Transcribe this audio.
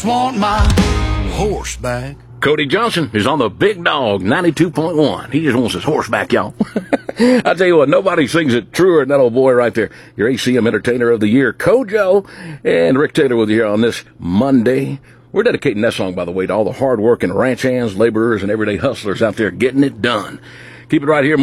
just want my horse back. Cody Johnson is on the Big Dog 92.1. He just wants his horse back, y'all. I tell you what, nobody sings it truer than that old boy right there. Your ACM Entertainer of the Year, Kojo, and Rick Taylor with you here on this Monday. We're dedicating that song, by the way, to all the hard-working ranch hands, laborers, and everyday hustlers out there getting it done. Keep it right here.